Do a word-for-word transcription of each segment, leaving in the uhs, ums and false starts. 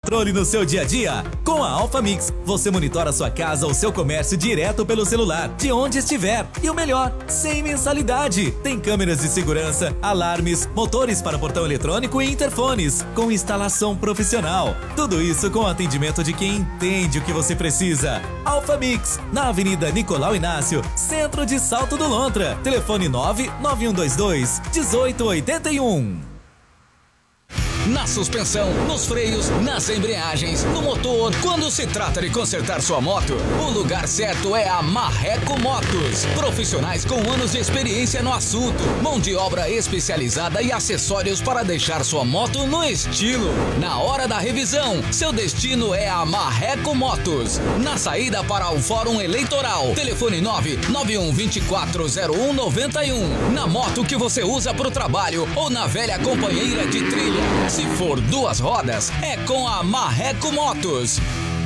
controle no seu dia a dia. Com a Alfa Mix, você monitora sua casa ou seu comércio direto pelo celular, de onde estiver. E o melhor, sem mensalidade. Tem câmeras de segurança, alarmes, motores para portão eletrônico e interfones, com instalação profissional. Tudo isso com atendimento de quem entende o que você precisa. Alfa Mix, na Avenida Nicolau Inácio, centro de Salto do Lontra. Telefone nove nove um dois dois, um oito oito um. Na suspensão, nos freios, nas embreagens, no motor. Quando se trata de consertar sua moto, o lugar certo é a Marreco Motos. Profissionais com anos de experiência no assunto, mão de obra especializada e acessórios para deixar sua moto no estilo. Na hora da revisão, seu destino é a Marreco Motos. Na saída para o Fórum Eleitoral, telefone nove nove um dois quatro zero um nove um. Na moto que você usa para o trabalho ou na velha companheira de trilha. Se for duas rodas, é com a Marreco Motos.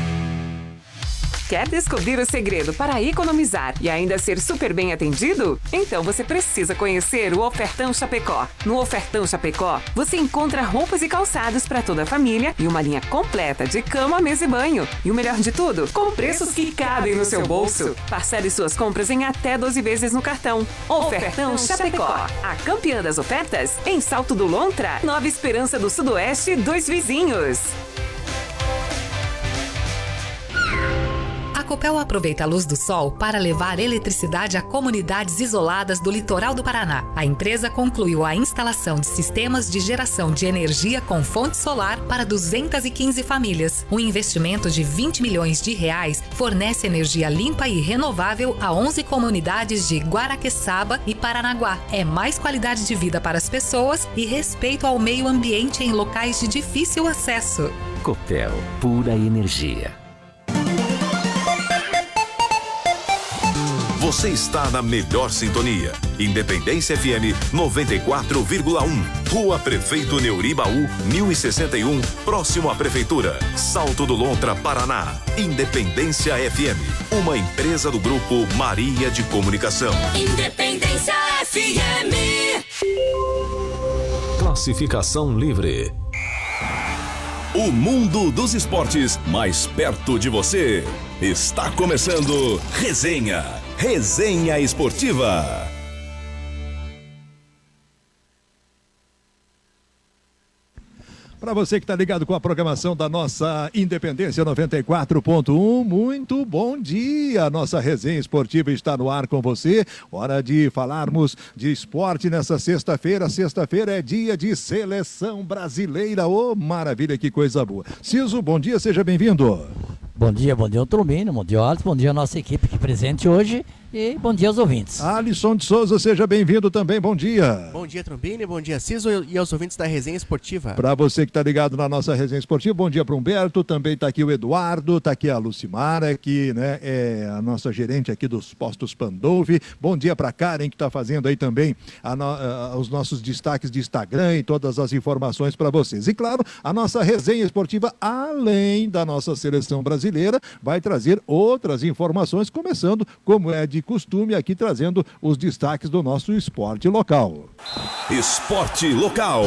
Quer descobrir o segredo para economizar e ainda ser super bem atendido? Então você precisa conhecer o Ofertão Chapecó. No Ofertão Chapecó, você encontra roupas e calçados para toda a família e uma linha completa de cama, mesa e banho. E o melhor de tudo, com preços que cabem no seu bolso. Parcele suas compras em até doze vezes no cartão. Ofertão Chapecó. A campeã das ofertas em Salto do Lontra, Nova Esperança do Sudoeste, dois vizinhos. A Copel aproveita a luz do sol para levar eletricidade a comunidades isoladas do litoral do Paraná. A empresa concluiu a instalação de sistemas de geração de energia com fonte solar para duzentas e quinze famílias. Um investimento de vinte milhões de reais fornece energia limpa e renovável a onze comunidades de Guaraqueçaba e Paranaguá. É mais qualidade de vida para as pessoas e respeito ao meio ambiente em locais de difícil acesso. Copel, pura energia. Você está na melhor sintonia. Independência F M noventa e quatro vírgula um. Rua Prefeito Neuribaú, mil e sessenta e um, próximo à Prefeitura. Salto do Lontra, Paraná. Independência F M, uma empresa do Grupo Maria de Comunicação. Independência F M. Classificação livre. O mundo dos esportes mais perto de você. Está começando Resenha. Resenha Esportiva. Para você que está ligado com a programação da nossa Independência noventa e quatro ponto um, muito bom dia! Nossa Resenha Esportiva está no ar com você. Hora de falarmos de esporte nessa sexta-feira. Sexta-feira é dia de Seleção Brasileira. Ô, oh, maravilha, que coisa boa. Ciso, bom dia, seja bem-vindo. Bom dia, bom dia ao Trombino, bom dia ao Alisson, bom dia à nossa equipe aqui presente hoje e bom dia aos ouvintes. Alisson de Souza, seja bem-vindo também, bom dia. Bom dia, Trombini, bom dia, Ciso e aos ouvintes da Resenha Esportiva. Para você que está ligado na nossa Resenha Esportiva, bom dia para o Humberto, também está aqui o Eduardo, está aqui a Lucimara, que né, é a nossa gerente aqui dos postos Pandolfi. Bom dia para a Karen, que está fazendo aí também a no, a, os nossos destaques de Instagram e todas as informações para vocês. E claro, a nossa Resenha Esportiva, além da nossa seleção brasileira, vai trazer outras informações, começando, como é de costume, aqui trazendo os destaques do nosso esporte local. Esporte local.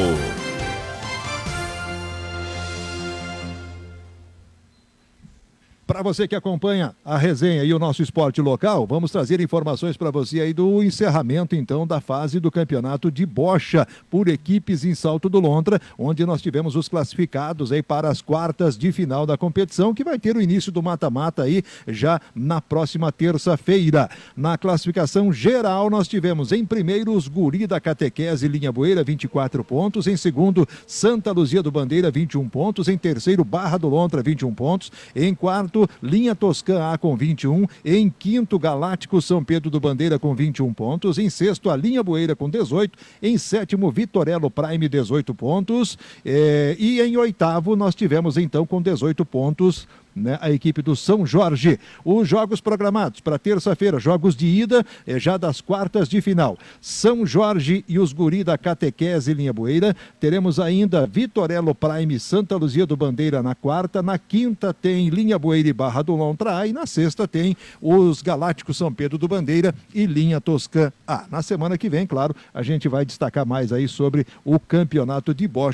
Para você que acompanha a resenha e o nosso esporte local, vamos trazer informações para você aí do encerramento, então, da fase do campeonato de bocha por equipes em Salto do Lontra, onde nós tivemos os classificados aí para as quartas de final da competição, que vai ter o início do mata-mata aí já na próxima terça-feira. Na classificação geral, nós tivemos em primeiro os Guri da Catequese Linha Boeira, vinte e quatro pontos. Em segundo, Santa Luzia do Bandeira, vinte e um pontos. Em terceiro, Barra do Lontra, vinte e um pontos. Em quarto, Linha Toscã A com vinte e um, em quinto Galáctico São Pedro do Bandeira com vinte e um pontos, em sexto a Linha Boeira com dezoito, em sétimo Vitorello Prime dezoito pontos, eh, e em oitavo nós tivemos então com dezoito pontos, né, a equipe do São Jorge. Os jogos programados para terça-feira, jogos de ida, é, já das quartas de final. São Jorge e os Guri da Catequese Linha Boeira. Teremos ainda Vitorello Prime Santa Luzia do Bandeira na quarta. Na quinta tem Linha Boeira e Barra do Lontra A. E na sexta tem os Galácticos São Pedro do Bandeira e Linha Toscã A. Na semana que vem, claro, a gente vai destacar mais aí sobre o campeonato de bocha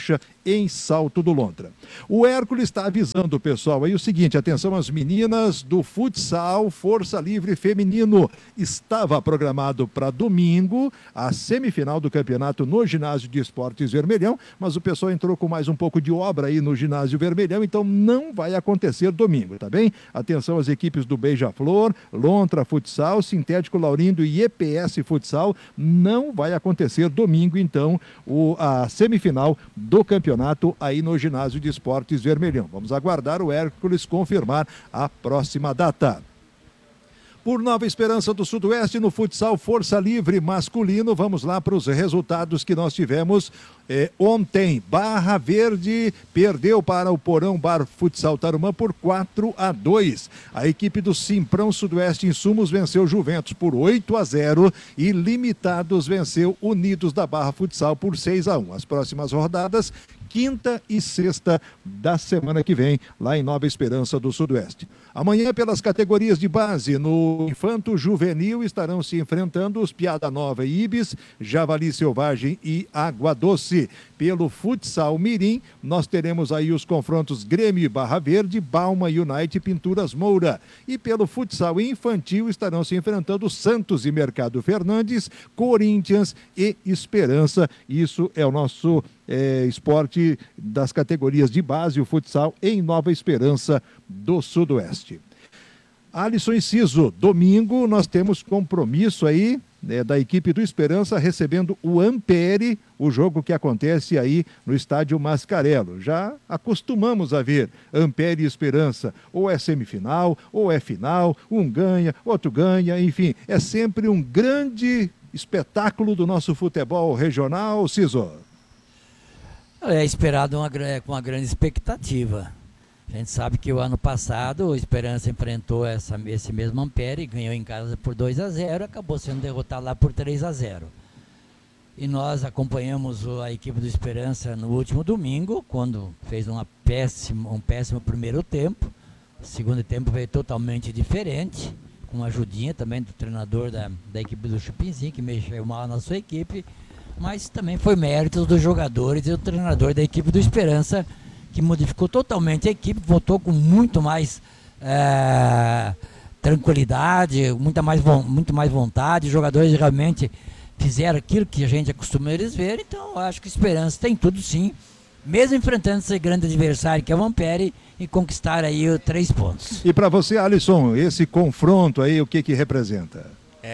em Salto do Lontra. O Hércules está avisando o pessoal aí o seguinte, atenção às meninas do futsal Força Livre Feminino. Estava programado para domingo a semifinal do campeonato no Ginásio de Esportes Vermelhão, mas o pessoal entrou com mais um pouco de obra aí no Ginásio Vermelhão, então não vai acontecer domingo, tá bem? Atenção às equipes do Beija-Flor, Lontra Futsal, Sintético Laurindo e E P S Futsal, não vai acontecer domingo, então, o, a semifinal do campeonato aí no Ginásio de Esportes Vermelhão. Vamos aguardar o Hércules confirmar a próxima data. Por Nova Esperança do Sudoeste, no futsal Força Livre masculino, vamos lá para os resultados que nós tivemos eh, ontem. Barra Verde perdeu para o Porão Bar Futsal Tarumã por quatro a dois. A equipe do Simprão Sudoeste Insumos venceu Juventus por oito a zero e Limitados venceu Unidos da Barra Futsal por seis a um. As próximas rodadas, quinta e sexta da semana que vem, lá em Nova Esperança do Sudoeste. Amanhã, pelas categorias de base, no Infanto Juvenil, estarão se enfrentando os Piada Nova e Ibis, Javali Selvagem e Água Doce. Pelo Futsal Mirim, nós teremos aí os confrontos Grêmio e Barra Verde, Balma United e Pinturas Moura. E pelo Futsal Infantil, estarão se enfrentando Santos e Mercado Fernandes, Corinthians e Esperança. Isso é o nosso É, esporte das categorias de base, o futsal em Nova Esperança do Sudoeste. Alisson Inciso, domingo nós temos compromisso aí né, da equipe do Esperança recebendo o Ampere, o jogo que acontece aí no estádio Mascarello. Já acostumamos a ver Ampere e Esperança, ou é semifinal, ou é final, um ganha, outro ganha, enfim, é sempre um grande espetáculo do nosso futebol regional, Ciso. É esperado uma, com uma grande expectativa. A gente sabe que o ano passado o Esperança enfrentou essa, esse mesmo Ampere, ganhou em casa por dois a zero, acabou sendo derrotado lá por três a zero. E nós acompanhamos a equipe do Esperança no último domingo, quando fez uma péssima, um péssimo primeiro tempo. O segundo tempo veio totalmente diferente, com uma ajudinha também do treinador da, da equipe do Chupinzinho, que mexeu mal na sua equipe. Mas também foi mérito dos jogadores e do treinador da equipe do Esperança, que modificou totalmente a equipe, voltou com muito mais é, tranquilidade, muita mais, muito mais vontade. Os jogadores realmente fizeram aquilo que a gente acostuma eles ver, então eu acho que o Esperança tem tudo sim, mesmo enfrentando esse grande adversário que é o Ampere, e conquistar aí os três pontos. E para você, Alisson, esse confronto aí, o que que representa?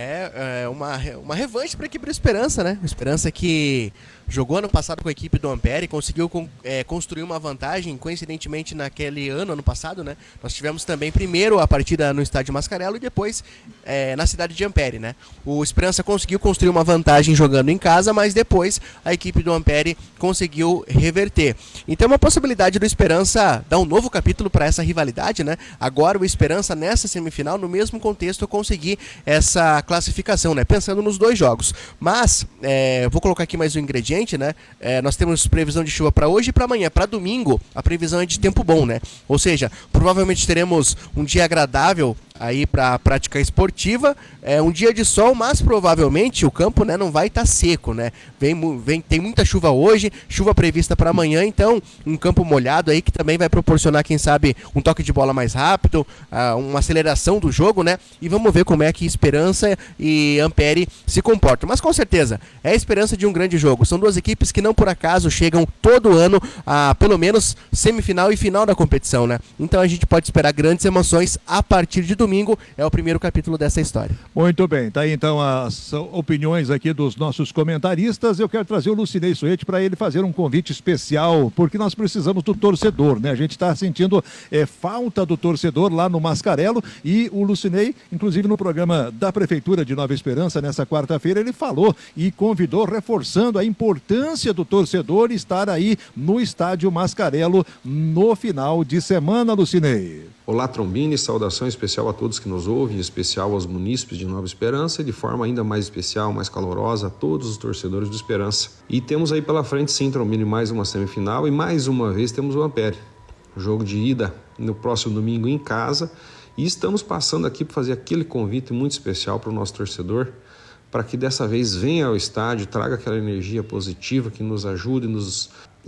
É, é uma, uma revanche para a equipe do Esperança, né? Esperança que jogou ano passado com a equipe do Ampere, conseguiu é, construir uma vantagem, coincidentemente naquele ano, ano passado, né? Nós tivemos também primeiro a partida no estádio Mascarello e depois é, na cidade de Ampere, né? O Esperança conseguiu construir uma vantagem jogando em casa, mas depois a equipe do Ampere conseguiu reverter. Então é uma possibilidade do Esperança dar um novo capítulo para essa rivalidade, né? Agora o Esperança nessa semifinal, no mesmo contexto, conseguir essa classificação, né? Pensando nos dois jogos. Mas, é, vou colocar aqui mais um ingrediente, né? É, nós temos previsão de chuva para hoje e para amanhã. Para domingo, a previsão é de tempo bom, né? Ou seja, provavelmente teremos um dia agradável aí para a prática esportiva, é um dia de sol, mas provavelmente o campo, né, não vai estar tá seco, né? Vem, vem, tem muita chuva hoje, chuva prevista para amanhã, então um campo molhado aí que também vai proporcionar, quem sabe, um toque de bola mais rápido, uh, uma aceleração do jogo, né? E vamos ver como é que Esperança e Ampere se comportam. Mas com certeza, é a esperança de um grande jogo. São duas equipes que não por acaso chegam todo ano a pelo menos semifinal e final da competição, né? Então a gente pode esperar grandes emoções a partir de domingo. Domingo é o primeiro capítulo dessa história. Muito bem, tá aí então as opiniões aqui dos nossos comentaristas. Eu quero trazer o Lucinei Suete para ele fazer um convite especial, porque nós precisamos do torcedor, né? A gente está sentindo é, falta do torcedor lá no Mascarello, e o Lucinei, inclusive no programa da Prefeitura de Nova Esperança, nessa quarta-feira, ele falou e convidou, reforçando a importância do torcedor estar aí no estádio Mascarello no final de semana, Lucinei. Olá, Trombini, saudação especial a todos que nos ouvem, em especial aos munícipes de Nova Esperança e de forma ainda mais especial, mais calorosa, a todos os torcedores do Esperança. E temos aí pela frente, sim, Trombini, mais uma semifinal e mais uma vez temos o Ampere. Jogo de ida no próximo domingo em casa, e estamos passando aqui para fazer aquele convite muito especial para o nosso torcedor, para que dessa vez venha ao estádio, traga aquela energia positiva que nos ajude, nos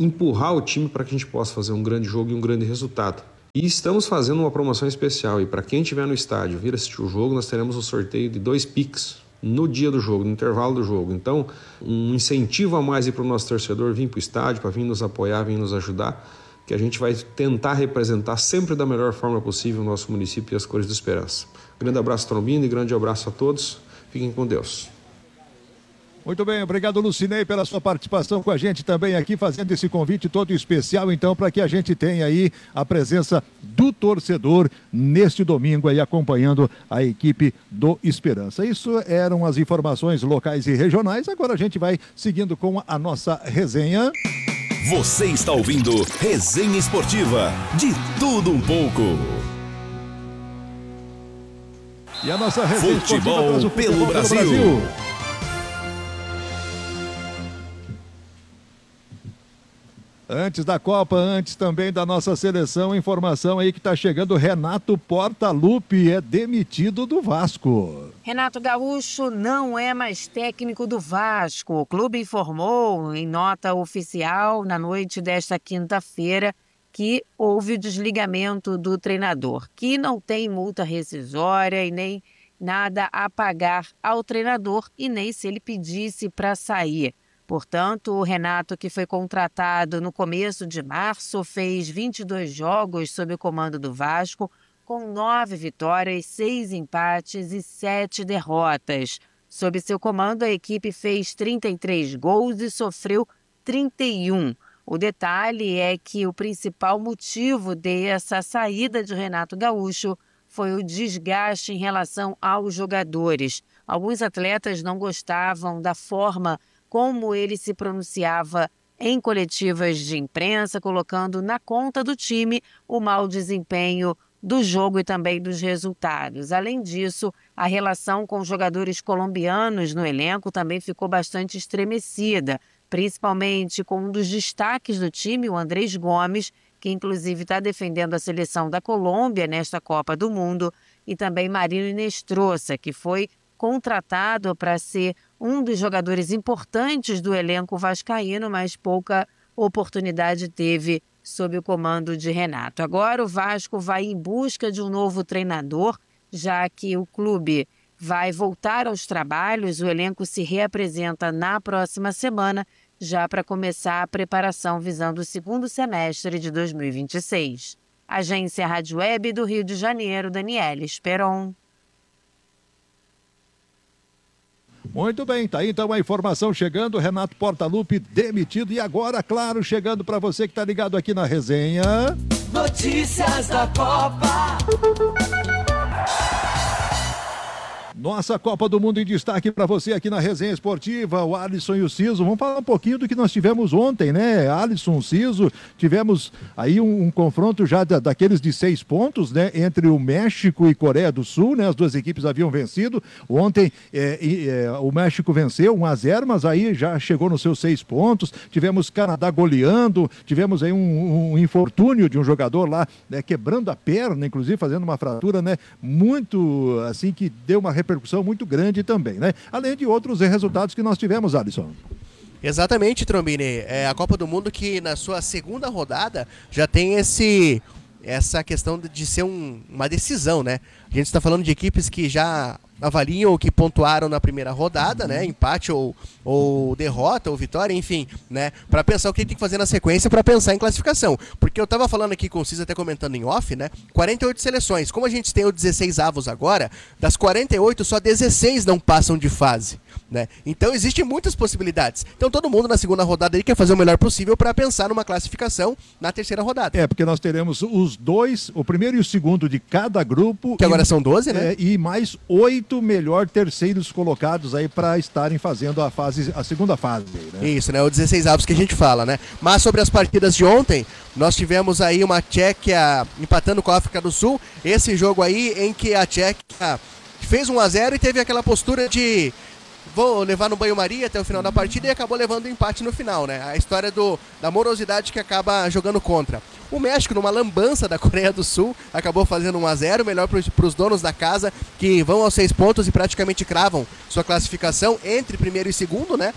empurrar o time para que a gente possa fazer um grande jogo e um grande resultado. E estamos fazendo uma promoção especial, e para quem estiver no estádio vir assistir o jogo, nós teremos o sorteio de dois Pix no dia do jogo, no intervalo do jogo. Então, um incentivo a mais para o nosso torcedor vir para o estádio, para vir nos apoiar, vir nos ajudar, que a gente vai tentar representar sempre da melhor forma possível o nosso município e as cores do Esperança. Grande abraço, Trombino, e grande abraço a todos. Fiquem com Deus. Muito bem, obrigado, Lucinei, pela sua participação com a gente também aqui, fazendo esse convite todo especial, então, para que a gente tenha aí a presença do torcedor neste domingo aí, acompanhando a equipe do Esperança. Isso eram as informações locais e regionais, agora a gente vai seguindo com a nossa resenha. Você está ouvindo Resenha Esportiva, de tudo um pouco. E a nossa resenha Futebol esportiva traz o pelo futebol Brasil. pelo Brasil. Antes da Copa, antes também da nossa seleção, informação aí que está chegando, Renato Portaluppi é demitido do Vasco. Renato Gaúcho não é mais técnico do Vasco. O clube informou em nota oficial na noite desta quinta-feira que houve o desligamento do treinador, que não tem multa rescisória e nem nada a pagar ao treinador e nem se ele pedisse para sair. Portanto, o Renato, que foi contratado no começo de março, fez vinte e dois jogos sob o comando do Vasco, com nove vitórias, seis empates e sete derrotas. Sob seu comando, a equipe fez trinta e três gols e sofreu trinta e um. O detalhe é que o principal motivo dessa saída de Renato Gaúcho foi o desgaste em relação aos jogadores. Alguns atletas não gostavam da forma como ele se pronunciava em coletivas de imprensa, colocando na conta do time o mau desempenho do jogo e também dos resultados. Além disso, a relação com os jogadores colombianos no elenco também ficou bastante estremecida, principalmente com um dos destaques do time, o Andrés Gomes, que inclusive está defendendo a seleção da Colômbia nesta Copa do Mundo, e também Marino Inestrosa, que foi contratado para ser um dos jogadores importantes do elenco vascaíno, mas pouca oportunidade teve sob o comando de Renato. Agora o Vasco vai em busca de um novo treinador, já que o clube vai voltar aos trabalhos. O elenco se reapresenta na próxima semana, já para começar a preparação visando o segundo semestre de dois mil e vinte e seis. Agência Rádio Web do Rio de Janeiro, Daniela Esperon. Muito bem, tá aí então a informação chegando, Renato Portaluppi demitido, e agora, claro, chegando para você que tá ligado aqui na resenha. Notícias da Copa. Nossa Copa do Mundo em destaque para você aqui na Resenha Esportiva, o Alisson e o Ciso. Vamos falar um pouquinho do que nós tivemos ontem, né? Alisson, Ciso, tivemos aí um, um confronto já da, daqueles de seis pontos, né? Entre o México e Coreia do Sul, né? As duas equipes haviam vencido. Ontem é, é, o México venceu um a zero, mas aí já chegou nos seus seis pontos. Tivemos Canadá goleando, tivemos aí um, um infortúnio de um jogador lá, né? Quebrando a perna, inclusive fazendo uma fratura, né? Muito, assim, que deu uma repercussão muito grande também, né? Além de outros resultados que nós tivemos, Alisson. Exatamente, Trombini. É a Copa do Mundo que na sua segunda rodada já tem esse essa questão de ser um, uma decisão, né? A gente está falando de equipes que já avaliam o que pontuaram na primeira rodada, né? Empate ou, ou derrota ou vitória, enfim, né? Para pensar o que tem que fazer na sequência para pensar em classificação. Porque eu tava falando aqui com o Cis, até comentando em off, né? quarenta e oito seleções. Como a gente tem o dezesseis avos agora, das quarenta e oito, só dezesseis não passam de fase, né? Então existem muitas possibilidades. Então todo mundo na segunda rodada aí quer fazer o melhor possível para pensar numa classificação na terceira rodada. É, porque nós teremos os dois, o primeiro e o segundo de cada grupo. Que agora e, são doze, né? É, e mais oito melhor terceiros colocados aí para estarem fazendo a fase, a segunda fase. Né? Isso, né? O dezesseis avos que a gente fala, né? Mas sobre as partidas de ontem, nós tivemos aí uma Tchequia empatando com a África do Sul. Esse jogo aí em que a Tchequia fez um a zero e teve aquela postura de vou levar no banho-maria até o final da partida, e acabou levando o empate no final, né? A história do, da morosidade que acaba jogando contra. O México, numa lambança da Coreia do Sul, acabou fazendo um a zero, melhor para os donos da casa, que vão aos seis pontos e praticamente cravam sua classificação entre primeiro e segundo, né?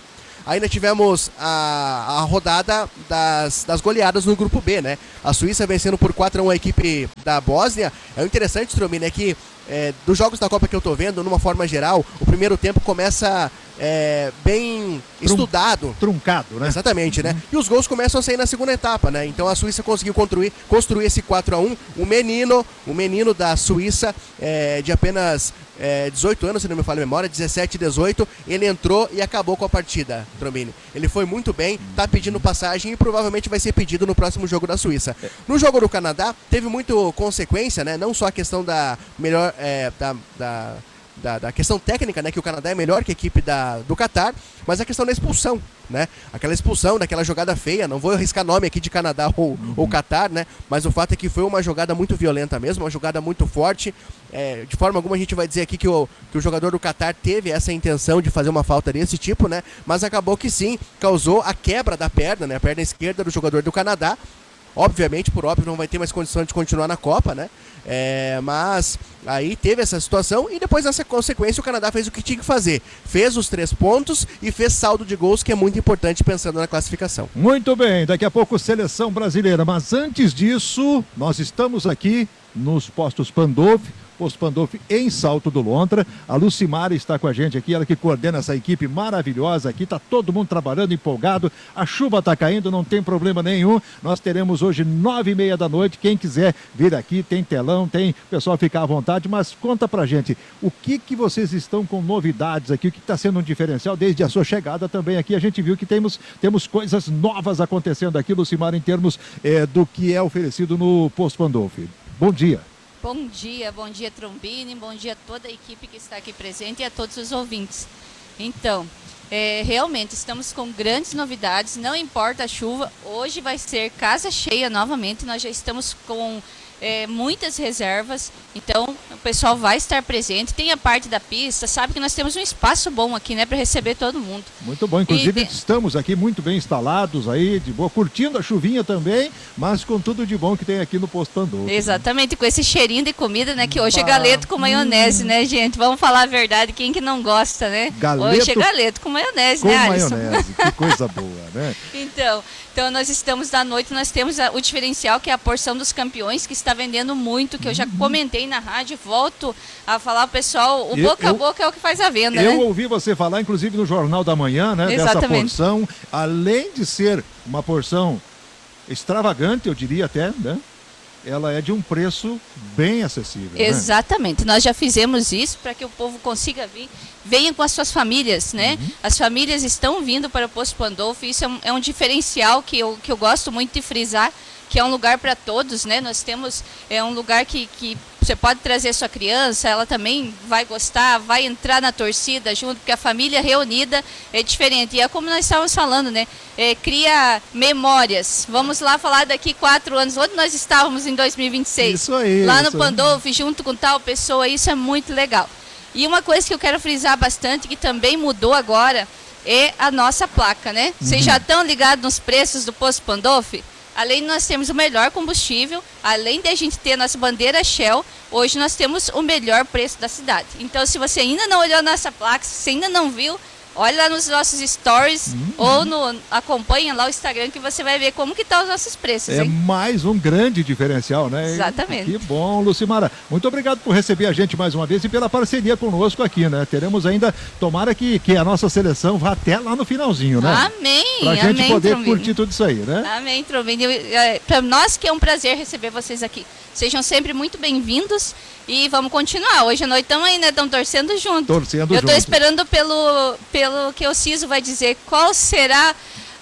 ainda tivemos a, a rodada das, das goleadas no grupo B, né? A Suíça vencendo por quatro a um a equipe da Bósnia. É interessante, Stromini, é que é, dos jogos da Copa que eu tô vendo, numa forma geral, o primeiro tempo começa é, bem Trum, estudado. Truncado, né? Exatamente, né? E os gols começam a sair na segunda etapa, né? Então a Suíça conseguiu construir, construir esse quatro a um. O menino, o menino da Suíça, é, de apenas é, dezoito anos, se não me falha a memória, dezessete, dezoito, ele entrou e acabou com a partida, Trombini. Ele foi muito bem, tá pedindo passagem e provavelmente vai ser pedido no próximo jogo da Suíça. No jogo do Canadá, teve muito consequência, né? Não só a questão da melhor, é, da, da, da, da questão técnica, né? Que o Canadá é melhor que a equipe da, do Catar, mas a questão da expulsão, né? Aquela expulsão, daquela jogada feia, não vou arriscar nome aqui de Canadá ou, uhum. ou Catar, né? Mas o fato é que foi uma jogada muito violenta mesmo, uma jogada muito forte. É, de forma alguma a gente vai dizer aqui que o, que o jogador do Catar teve essa intenção de fazer uma falta desse tipo, né? Mas acabou que sim, causou a quebra da perna, né? A perna esquerda do jogador do Canadá. Obviamente, por óbvio, não vai ter mais condição de continuar na Copa, né? É, mas aí teve essa situação e depois nessa consequência o Canadá fez o que tinha que fazer. Fez os três pontos e fez saldo de gols, que é muito importante pensando na classificação. Muito bem, daqui a pouco seleção brasileira. Mas antes disso, nós estamos aqui nos postos Pandolfi, posto Pandolfi em Salto do Lontra. A Lucimara está com a gente aqui, ela que coordena essa equipe maravilhosa aqui, está todo mundo trabalhando empolgado, a chuva está caindo, não tem problema nenhum. Nós teremos hoje nove e meia da noite, quem quiser vir aqui, tem telão, tem pessoal ficar à vontade, mas conta pra gente, o que que vocês estão com novidades aqui, o que está sendo um diferencial desde a sua chegada também aqui. A gente viu que temos, temos coisas novas acontecendo aqui, Lucimara, em termos é, do que é oferecido no posto Pandolfi. Bom dia. Bom dia, bom dia Trombini, bom dia a toda a equipe que está aqui presente e a todos os ouvintes. Então, é, realmente estamos com grandes novidades, não importa a chuva, hoje vai ser casa cheia novamente, nós já estamos com é, muitas reservas, então o pessoal vai estar presente, tem a parte da pista, sabe que nós temos um espaço bom aqui, né, para receber todo mundo. Muito bom, inclusive e, estamos aqui muito bem instalados aí, de boa, curtindo a chuvinha também, mas com tudo de bom que tem aqui no posto Pandolfi. Exatamente, com esse cheirinho de comida, né, que hoje bah, é galeto com maionese, hum. né, gente, vamos falar a verdade, quem que não gosta, né? Galeto, hoje é galeto com maionese, com né, Alisson? maionese, que coisa boa, né? Então, então nós estamos da noite, nós temos a, o diferencial que é a porção dos campeões, que está vendendo muito, que eu já comentei na rádio, volto a falar ao pessoal, o eu, boca a boca é o que faz a venda, eu né? Eu ouvi você falar, inclusive no Jornal da Manhã, né, dessa porção, além de ser uma porção extravagante, eu diria até, né? Ela é de um preço bem acessível. Exatamente, né? Nós já fizemos isso para que o povo consiga vir, venham com as suas famílias, né? Uhum. As famílias estão vindo para o posto Pandolfi, isso é um, é um diferencial que eu, que eu gosto muito de frisar, que é um lugar para todos, né? Nós temos é um lugar que, que você pode trazer sua criança, ela também vai gostar, vai entrar na torcida junto, porque a família reunida é diferente. E é como nós estávamos falando, né? É, cria memórias. Vamos lá falar daqui quatro anos, onde nós estávamos em dois mil e vinte e seis. Isso aí. Lá no isso Pandolfi, aí. junto com tal pessoa, isso é muito legal. E uma coisa que eu quero frisar bastante, que também mudou agora, é a nossa placa, né? Uhum. Vocês já estão ligados nos preços do posto Pandolfi? Além de nós termos o melhor combustível, além de a gente ter a nossa bandeira Shell, hoje nós temos o melhor preço da cidade. Então, se você ainda não olhou a nossa placa, se você ainda não viu, olha lá nos nossos stories uhum. ou no, acompanha lá o Instagram que você vai ver como que estão os nossos preços. É hein? mais um grande diferencial, né? Exatamente. Que bom, Lucimara. Muito obrigado por receber a gente mais uma vez e pela parceria conosco aqui, né? Teremos ainda, tomara que, que a nossa seleção vá até lá no finalzinho, né? Amém, Pra gente amém, poder Trombini. curtir tudo isso aí, né? Amém, Trombini. Para nós que é um prazer receber vocês aqui. Sejam sempre muito bem-vindos e vamos continuar. Hoje à noite estamos aí, né? Estamos torcendo junto. Torcendo Eu junto. estou esperando pelo, pelo que o Ciso vai dizer qual será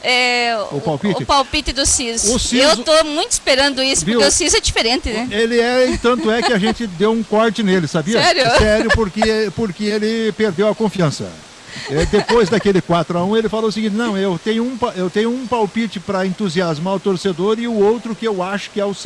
é, o, palpite? o, o palpite do Ciso. O Ciso Eu estou muito esperando isso, viu? porque o Ciso é diferente, né? Ele é, e tanto é que a gente deu um corte nele, sabia? Sério? Sério, porque, porque ele perdeu a confiança. É, depois daquele quatro a um, ele falou o seguinte: não, eu tenho um, eu tenho um palpite para entusiasmar o torcedor e o outro que eu acho que é o certo.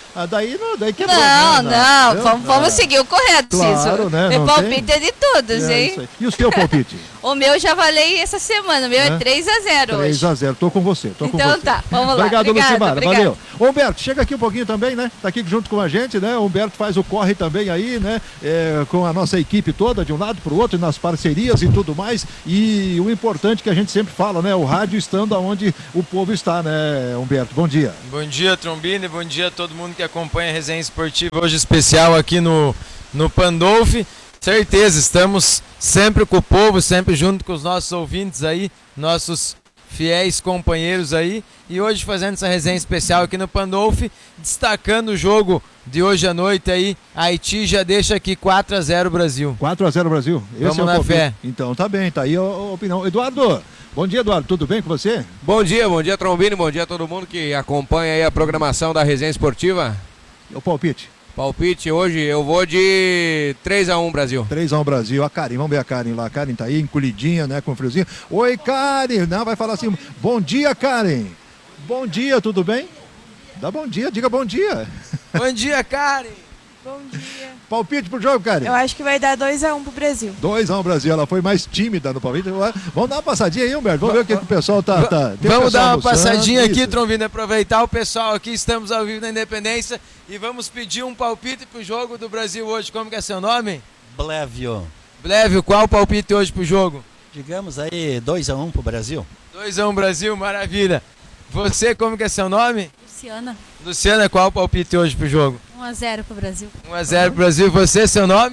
Ah, daí não, daí quebrou. Não, não, não, não. vamos, vamos Ah. seguir o correto, Claro, Ciso. né, Meu não palpite tem? é de todos, É hein? isso aí. E o seu palpite? O meu já falei essa semana, o meu é, É? três a zero hoje. três a zero, tô com você, tô com Então você. tá, vamos lá. Obrigado, Obrigada, Lucimara, obrigada. valeu. Humberto, chega aqui um pouquinho também, né? Tá aqui junto com a gente, né? O Humberto faz o corre também aí, né? É, com a nossa equipe toda, de um lado pro outro, nas parcerias e tudo mais. E o importante que a gente sempre fala, né? O rádio estando onde o povo está, né, Humberto? Bom dia. Bom dia, Trombini, bom dia a todo mundo que acompanha a Resenha Esportiva hoje especial aqui no, no Pandolfi. Certeza, estamos sempre com o povo, sempre junto com os nossos ouvintes aí, nossos fiéis companheiros aí, e hoje fazendo essa resenha especial aqui no Pandolfi, destacando o jogo de hoje à noite aí, Haiti já deixa aqui quatro a zero Brasil. quatro a zero Brasil? Esse Vamos é o na palpite. fé. Então tá bem, tá aí a, a opinião. Eduardo, bom dia, Eduardo, tudo bem com você? Bom dia, bom dia, Trombini, bom dia a todo mundo que acompanha aí a programação da Resenha Esportiva. E o palpite? Palpite hoje eu vou de três a um Brasil. três a um Brasil. A Karen, vamos ver a Karen lá. A Karen tá aí, encolhidinha, né, com friozinho. Oi, Karen. Não, vai falar assim. Bom dia, Karen. Bom dia, tudo bem? Dá bom dia, diga bom dia. Bom dia, Karen. Bom dia. Palpite pro jogo, Karen. Eu acho que vai dar dois a um pro Brasil. dois a um Brasil, ela foi mais tímida no palpite. Vamos dar uma passadinha aí, Humberto. Vamos ver o que, que o pessoal tá. tá. Tem Vamos pessoal dar uma almoçando, passadinha aqui, isso. Trombino, aproveitar o pessoal aqui, estamos ao vivo na Independência e vamos pedir um palpite pro jogo do Brasil hoje. Como que é seu nome? Blévio. Blévio, qual o palpite hoje pro jogo? Digamos aí dois a um pro Brasil. dois a um Brasil, maravilha. Você, como que é seu nome? Luciana, Luciana, qual o palpite hoje pro jogo? um a zero pro Brasil. um a zero pro Brasil. Você, seu nome?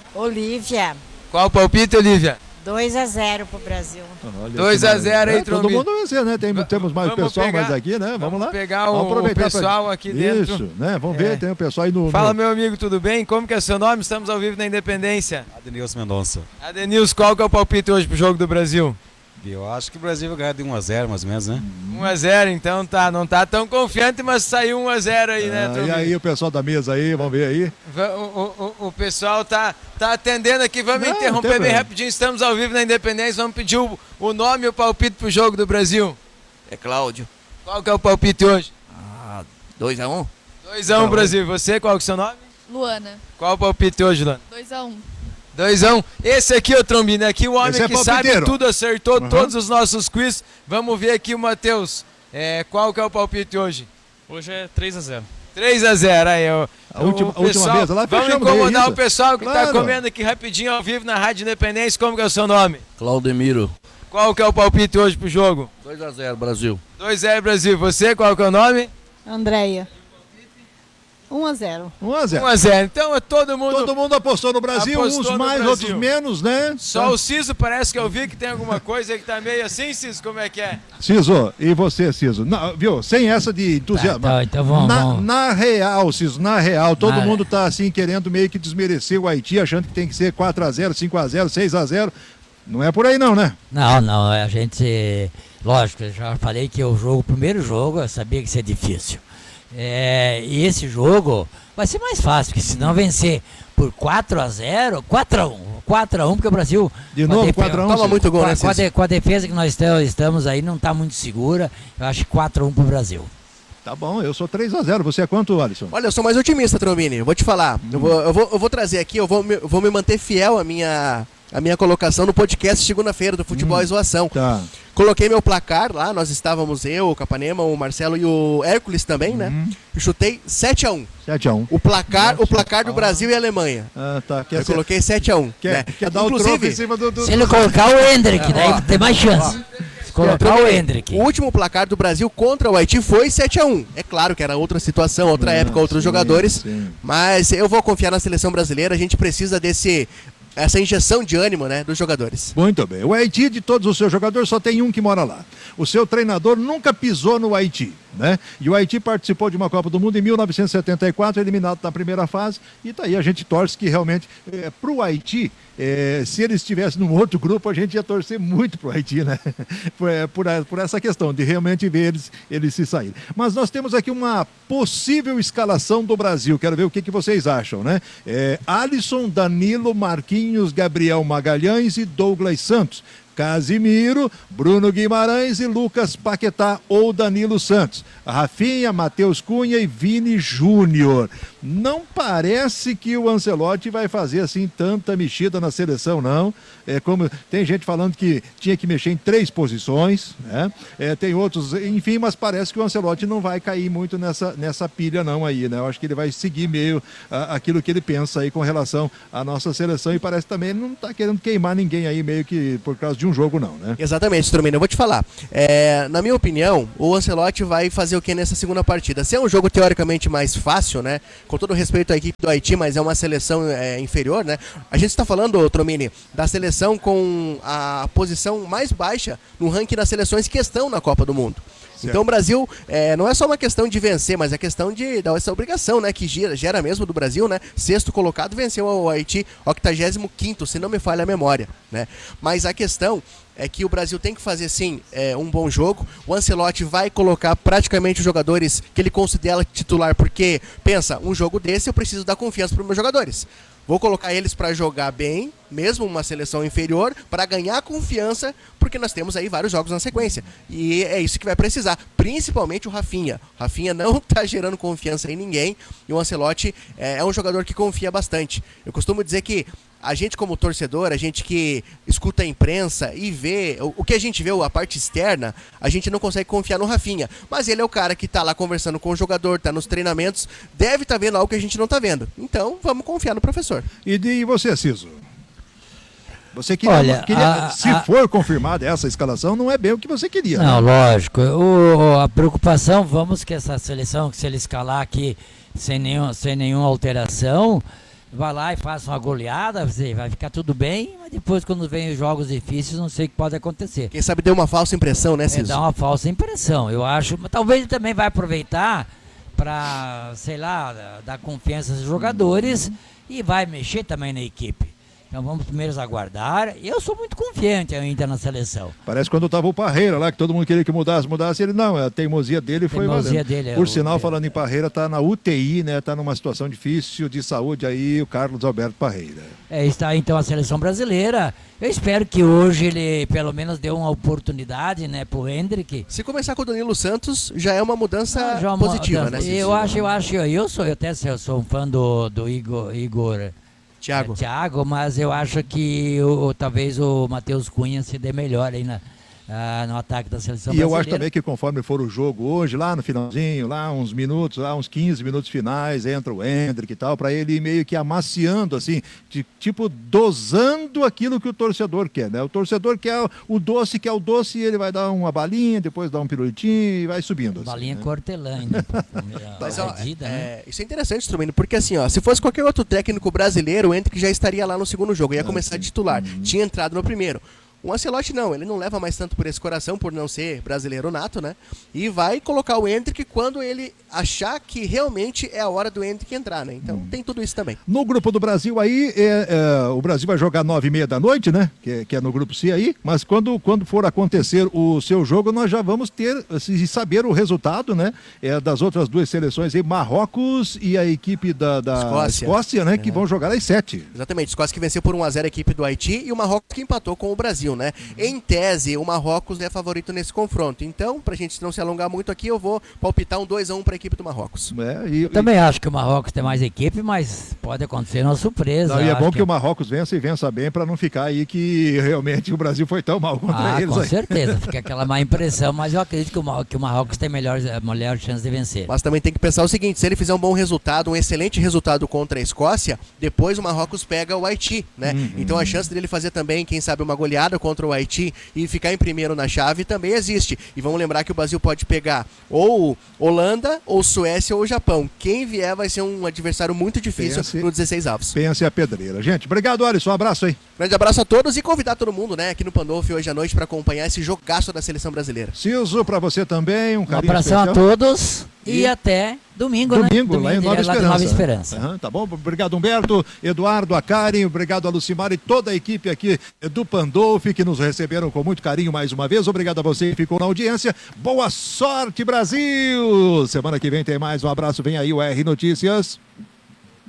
Olívia, Qual o palpite, Olívia? dois a zero pro Brasil. dois a zero aí, é, todo Trombino. mundo vencer, né? Tem, temos mais vamos pessoal pegar- mais aqui, né? Vamos, vamos lá. pegar o- Vamos aproveitar o pessoal pra... aqui dentro. Isso, né? Vamos É. ver, tem o pessoal aí no... Fala, no... meu amigo, tudo bem? Como que é seu nome? Estamos ao vivo na Independência. Adenilson Mendonça. Adenilson, qual que é o palpite hoje pro jogo do Brasil? Eu acho que o Brasil vai ganhar de um a zero, mais ou menos, né? um a zero, então tá. Não tá tão confiante, mas saiu um a zero aí, né, Ah, e Trombino? aí o pessoal da mesa aí, vamos ver aí. Va- O, o, o pessoal tá, tá atendendo aqui, vamos Não, não interromper tem bem problema. rapidinho, estamos ao vivo na Independência, vamos pedir o, o nome e o palpite pro jogo do Brasil. É Cláudio. Qual que é o palpite hoje? Ah, dois a um? dois a um Brasil, e você, qual que é o seu nome? Luana, Qual o palpite hoje, Luana? dois a um. dois a um. Esse aqui, ô Trombino, aqui o homem Esse é que sabe palpiteiro. tudo, acertou Uhum. todos os nossos quiz. Vamos ver aqui o Matheus. É, qual que é o palpite hoje? Hoje é três a zero. três a zero, aí, ó. A última- a última mesa lá, vamos fechamos, é incomodar isso? o pessoal que Claro. tá comendo aqui rapidinho ao vivo na Rádio Independência. Como que é o seu nome? Claudemiro. Qual que é o palpite hoje pro jogo? dois a zero Brasil. dois a zero Brasil. Você, qual que é o nome? Andréia. um a zero. um a zero. um a zero. Então é todo mundo. Todo mundo apostou no Brasil, Apostou uns no mais, Brasil. outros menos, né? Só o Ciso parece que eu vi que tem alguma coisa aí que tá meio assim, Ciso, como é que é? Ciso, e você, Ciso? Não, viu? Sem essa de entusiasmo. Tá, então vamos, na, vamos. na real, Ciso, na real, todo Na- mundo tá assim querendo meio que desmerecer o Haiti, achando que tem que ser quatro a zero, cinco a zero, seis a zero. Não é por aí não, né? Não, não, a gente, lógico, eu já falei que o jogo, o primeiro jogo, eu sabia que ia ser difícil. É, e esse jogo vai ser mais fácil, porque se não vencer por quatro a zero, quatro a um, quatro a um, porque o Brasil... De com a novo, defe- quatro a um, Toma Ciso. muito gol, com, a- né, com, a Cícero? de- com a defesa que nós estamos, estamos aí, não está muito segura, eu acho que quatro a um pro Brasil. Tá bom, eu sou três a zero. Você é quanto, Alisson? Olha, eu sou mais otimista, Trombini. Eu vou te falar. Eu, vou, eu, vou, eu vou trazer aqui, eu vou me, eu vou me manter fiel à minha, à minha colocação no podcast segunda-feira do Futebol e Zoação. Tá. Coloquei meu placar lá, nós estávamos eu, o Capanema, o Marcelo e o Hércules também, né? E chutei sete a um. sete a um. O placar, o placar do Brasil e Alemanha. Ah, tá. Quer Eu ser- coloquei sete a um. Quer, né? quer dar o troco em cima do... do... Se ele colocar o Hendrick, daí tem mais chance. Se colocar o Hendrick. O último placar do Brasil contra o Haiti foi sete a um. É claro que era outra situação, outra Ah, época, outros sim, jogadores. sim. Mas eu vou confiar na seleção brasileira. A gente precisa desse essa injeção de ânimo, né, dos jogadores. Muito bem. O Haiti, de todos os seus jogadores, só tem um que mora lá. O seu treinador nunca pisou no Haiti, né? E o Haiti participou de uma Copa do Mundo em mil novecentos e setenta e quatro, eliminado na primeira fase. E tá aí, a gente torce que realmente, é, pro Haiti, é, se eles estivessem num outro grupo, a gente ia torcer muito pro Haiti, né? por, é, por, a- por essa questão de realmente ver eles, eles se saírem. Mas nós temos aqui uma possível escalação do Brasil. Quero ver o que, que vocês acham, né? É, Alisson, Danilo, Marquinhos, Gabriel Magalhães e Douglas Santos. Casimiro, Bruno Guimarães e Lucas Paquetá ou Danilo Santos. Rafinha, Matheus Cunha e Vini Júnior. Não parece que o Ancelotti vai fazer assim tanta mexida na seleção, não. É como tem gente falando que tinha que mexer em três posições, né? É, tem outros, enfim, mas parece que o Ancelotti não vai cair muito nessa, nessa pilha não aí, né? Eu acho que ele vai seguir meio a, aquilo que ele pensa aí com relação à nossa seleção e parece também ele não está querendo queimar ninguém aí meio que por causa de um jogo não, né? Exatamente, Stromino, eu vou te falar. É, na minha opinião, o Ancelotti vai fazer o que nessa segunda partida? Se é um jogo teoricamente mais fácil, né? Com todo respeito à equipe do Haiti, mas é uma seleção é, inferior, né? A gente está falando, Tromini, da seleção com a posição mais baixa no ranking das seleções que estão na Copa do Mundo. Certo. Então o Brasil é, não é só uma questão de vencer, mas é questão de dar essa obrigação, né? Que gera, gera mesmo do Brasil, né? Sexto colocado venceu o Haiti, octagésimo quinto, se não me falha a memória, né? Mas a questão é que o Brasil tem que fazer, sim, é, um bom jogo. O Ancelotti vai colocar praticamente os jogadores que ele considera titular, porque, pensa, um jogo desse eu preciso dar confiança para os meus jogadores. Vou colocar eles para jogar bem, mesmo uma seleção inferior, para ganhar confiança, porque nós temos aí vários jogos na sequência. E é isso que vai precisar, principalmente o Rafinha. O Rafinha não está gerando confiança em ninguém, e o Ancelotti é, é um jogador que confia bastante. Eu costumo dizer que a gente como torcedor, a gente que escuta a imprensa e vê, o, o que a gente vê, a parte externa, a gente não consegue confiar no Rafinha. Mas ele é o cara que tá lá conversando com o jogador, tá nos treinamentos, deve estar tá vendo algo que a gente não tá vendo. Então, vamos confiar no professor. E de você, Ciso? Você queria, Olha, queria a, se a... for confirmada essa escalação, não é bem o que você queria. Não, né? lógico. O, a preocupação, vamos que essa seleção, que se ele escalar aqui sem, nenhum, sem nenhuma alteração, vai lá e faça uma goleada, vai ficar tudo bem, mas depois quando vem os jogos difíceis, não sei o que pode acontecer. Quem sabe deu uma falsa impressão, né, Ciso? É, dá uma falsa impressão, eu acho. Mas talvez ele também vai aproveitar para, sei lá, dar confiança aos jogadores uhum. e vai mexer também na equipe. Então vamos primeiro aguardar. Eu sou muito confiante ainda na seleção. Parece quando estava o Parreira lá, que todo mundo queria que mudasse, mudasse. Ele não, a teimosia dele foi teimosia valendo. Dele é Por o, sinal, é, falando em Parreira, tá na U T I, né? Tá numa situação difícil de saúde aí, o Carlos Alberto Parreira. É, está então a seleção brasileira. Eu espero que hoje ele pelo menos dê uma oportunidade, né, pro Hendrick. Se começar com o Danilo Santos, já é uma mudança ah, já uma positiva, mudança. né? Eu acho, eu acho, eu sou, eu até eu sou um fã do, do Igor, Igor Thiago. É, Thiago, mas eu acho que o, talvez o Matheus Cunha se dê melhor aí na, ah, no ataque da seleção e brasileira. Eu acho também que conforme for o jogo hoje, lá no finalzinho, lá uns minutos, lá uns quinze minutos finais, entra o Hendrick e tal, para ele ir meio que amaciando, assim, de, tipo dosando aquilo que o torcedor quer, né? O torcedor quer o doce, quer o doce, e ele vai dar uma balinha, depois dá um pirulitinho e vai subindo. Assim, balinha né? Cortelã ainda. Mas, ó, medida, é, né? isso é interessante, Strumino, porque assim, ó, se fosse qualquer outro técnico brasileiro, o Hendrick já estaria lá no segundo jogo, ia começar a titular, uhum. tinha entrado no primeiro. O Ancelotti não, ele não leva mais tanto por esse coração, por não ser brasileiro nato, né? E vai colocar o Hendrick quando ele achar que realmente é a hora do Hendrick entrar, né? Então hum. tem tudo isso também. No grupo do Brasil aí, é, é, o Brasil vai jogar nove e meia da noite, né? Que é, que é no grupo C aí, mas quando, quando for acontecer o seu jogo, nós já vamos ter, se saber o resultado, né? É, das outras duas seleções aí, Marrocos e a equipe da, da Escócia. Escócia, né? É. Que vão jogar às sete. Exatamente, Escócia que venceu por um a zero a equipe do Haiti e o Marrocos que empatou com o Brasil, né? Em tese, o Marrocos é favorito nesse confronto. Então, pra gente não se alongar muito aqui, eu vou palpitar um dois a um pra equipe do Marrocos. É, e, eu também e... acho que o Marrocos tem mais equipe, mas pode acontecer uma surpresa. Não, e é bom que, que o Marrocos vença e vença bem pra não ficar aí que realmente o Brasil foi tão mal contra ah, eles. Com aí. certeza, fica aquela má impressão, mas eu acredito que o, Mar que o Marrocos tem melhor, melhor chance de vencer. Mas também tem que pensar o seguinte, se ele fizer um bom resultado, um excelente resultado contra a Escócia, depois o Marrocos pega o Haiti, né? Uhum. Então a chance dele fazer também, quem sabe, uma goleada contra o Haiti e ficar em primeiro na chave também existe. E vamos lembrar que o Brasil pode pegar ou Holanda, ou Suécia, ou Japão. Quem vier vai ser um adversário muito difícil pense, no dezesseis avos. Pense a pedreira. Gente, obrigado, Alisson. Um abraço aí. Grande abraço a todos e convidar todo mundo, né, aqui no Pandolfi hoje à noite para acompanhar esse jogaço da seleção brasileira. Ciso, para você também, um carinho Um abração especial. a todos e, e até domingo, domingo, né? Domingo, lá em Nova Esperança. Nova Esperança. Uhum, tá bom? Obrigado, Humberto, Eduardo, a Karen, obrigado a Lucimar e toda a equipe aqui do Pandolfi que nos receberam com muito carinho mais uma vez. Obrigado a você que ficou na audiência. Boa sorte, Brasil! Semana que vem tem mais. Um abraço. Vem aí o R Notícias.